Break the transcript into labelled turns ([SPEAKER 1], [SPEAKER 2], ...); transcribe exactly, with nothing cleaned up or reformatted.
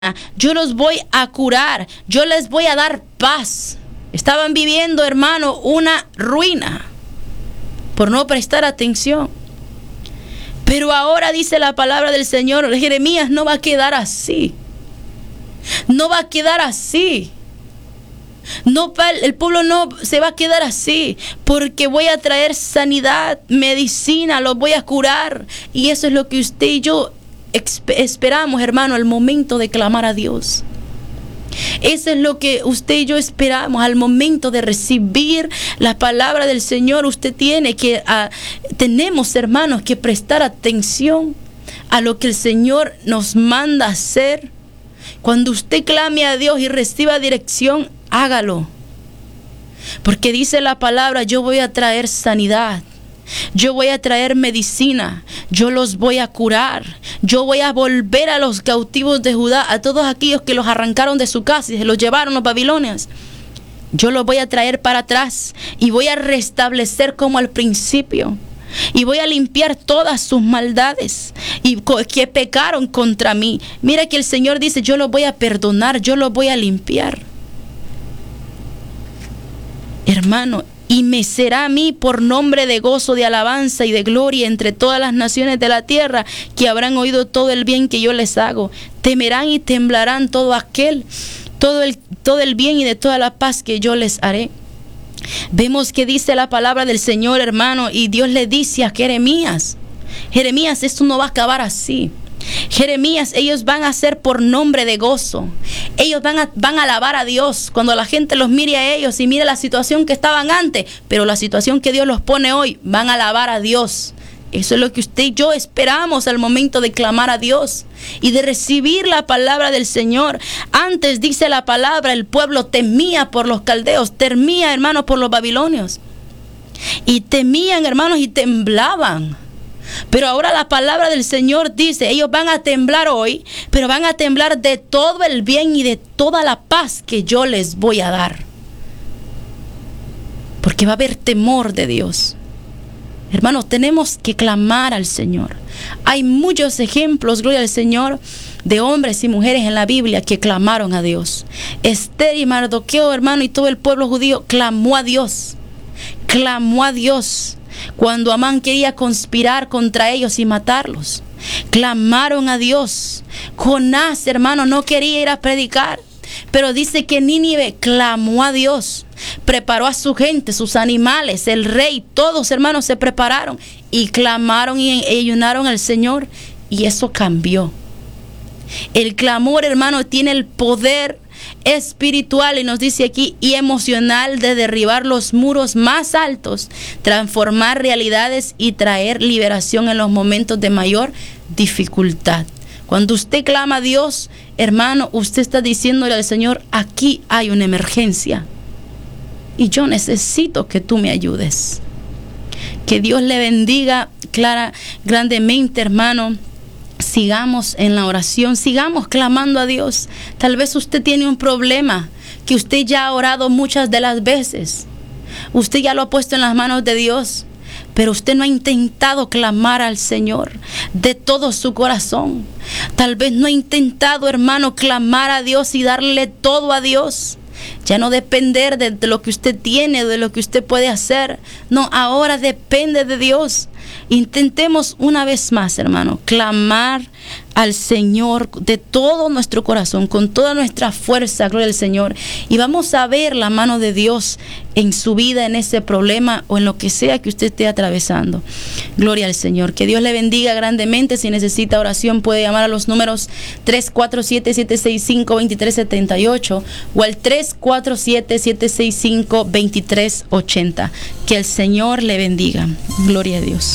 [SPEAKER 1] yo los voy a curar, yo les voy a dar paz. Estaban viviendo, hermano, una ruina por no prestar atención. Pero ahora dice la palabra del Señor, Jeremías no va a quedar así. No va a quedar así. No, el pueblo no se va a quedar así, porque voy a traer sanidad, medicina, los voy a curar. Y eso es lo que usted y yo esperamos, hermano, al momento de clamar a Dios. Eso es lo que usted y yo esperamos al momento de recibir la palabra del Señor. Usted tiene que, uh, tenemos, hermanos, que prestar atención a lo que el Señor nos manda hacer. Cuando usted clame a Dios y reciba dirección, hágalo. Porque dice la palabra, yo voy a traer sanidad. Yo voy a traer medicina, yo los voy a curar, yo voy a volver a los cautivos de Judá, a todos aquellos que los arrancaron de su casa y se los llevaron los babilonios. Yo los voy a traer para atrás y voy a restablecer como al principio. Y voy a limpiar todas sus maldades y que pecaron contra mí. Mira que el Señor dice, yo los voy a perdonar, yo los voy a limpiar. Hermano, y me será a mí por nombre de gozo, de alabanza y de gloria entre todas las naciones de la tierra, que habrán oído todo el bien que yo les hago. Temerán y temblarán todo aquel, todo el, todo el bien y de toda la paz que yo les haré. Vemos que dice la palabra del Señor, hermano, y Dios le dice a Jeremías, Jeremías, esto no va a acabar así. Jeremías, ellos van a ser por nombre de gozo. Ellos van a, van a alabar a Dios cuando la gente los mire a ellos y mire la situación que estaban antes, pero la situación que Dios los pone hoy, van a alabar a Dios. Eso es lo que usted y yo esperamos al momento de clamar a Dios y de recibir la palabra del Señor. Antes, dice la palabra, el pueblo temía por los caldeos, temía, hermanos, por los babilonios. Y temían, hermanos, y temblaban. Pero ahora la palabra del Señor dice, ellos van a temblar hoy, pero van a temblar de todo el bien y de toda la paz que yo les voy a dar. Porque va a haber temor de Dios. Hermanos, tenemos que clamar al Señor. Hay muchos ejemplos, gloria al Señor, de hombres y mujeres en la Biblia que clamaron a Dios. Esther y Mardoqueo, hermano, y todo el pueblo judío clamó a Dios. Clamó a Dios. Cuando Amán quería conspirar contra ellos y matarlos, clamaron a Dios. Jonás, hermano, no quería ir a predicar, pero dice que Nínive clamó a Dios. Preparó a su gente, sus animales, el rey, todos, hermanos, se prepararon y clamaron y ayunaron al Señor, y eso cambió. El clamor, hermano, tiene el poder espiritual, y nos dice aquí, y emocional, de derribar los muros más altos, transformar realidades y traer liberación en los momentos de mayor dificultad. Cuando usted clama a Dios, hermano, usted está diciéndole al Señor, aquí hay una emergencia y yo necesito que tú me ayudes. Que Dios le bendiga clara, grandemente, hermano. Sigamos en la oración, sigamos clamando a Dios. Tal vez usted tiene un problema que usted ya ha orado muchas de las veces. Usted ya lo ha puesto en las manos de Dios, pero usted no ha intentado clamar al Señor de todo su corazón. Tal vez no ha intentado, hermano, clamar a Dios y darle todo a Dios. Ya no depender de, de lo que usted tiene, de lo que usted puede hacer. No, ahora depende de Dios. Intentemos una vez más, hermano, clamar al Señor de todo nuestro corazón, con toda nuestra fuerza, gloria al Señor. Y vamos a ver la mano de Dios en su vida, en ese problema o en lo que sea que usted esté atravesando. Gloria al Señor. Que Dios le bendiga grandemente. Si necesita oración, puede llamar a los números tres cuatro siete, siete seis cinco, dos tres siete ocho o al tres cuatro siete, siete seis cinco, dos tres ocho cero. Que el Señor le bendiga. Gloria a Dios.